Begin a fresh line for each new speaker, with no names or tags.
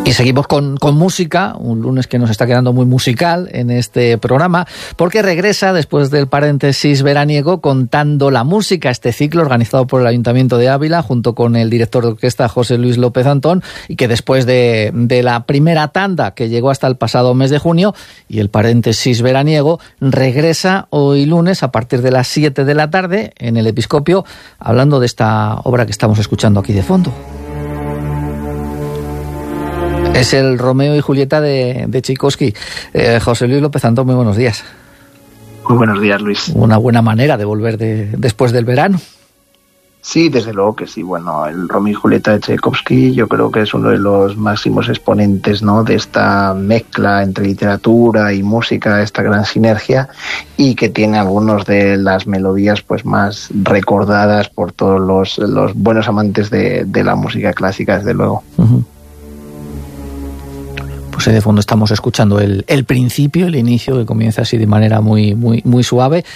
Y seguimos con música, un lunes que nos está quedando muy musical en este programa, porque regresa después del paréntesis veraniego Contando la Música, este ciclo organizado por el Ayuntamiento de Ávila junto con el director de orquesta José Luis López Antón, y que después de la primera tanda que llegó hasta el pasado mes de junio y el paréntesis veraniego, regresa hoy lunes a partir de las 7 de la tarde en el Episcopio, hablando de esta obra que estamos escuchando aquí de fondo. Es el Romeo y Julieta de Tchaikovsky. José Luis López Antón, muy buenos días.
Muy buenos días, Luis.
Una buena manera de volver después del verano.
Sí, desde luego que sí. Bueno, el Romeo y Julieta de Tchaikovsky yo creo que es uno de los máximos exponentes, ¿no?, de esta mezcla entre literatura y música, esta gran sinergia, y que tiene algunas de las melodías pues más recordadas por todos los buenos amantes de la música clásica, desde luego.
Uh-huh. Pues de fondo estamos escuchando el principio, el inicio, que comienza así de manera muy, muy, muy suave.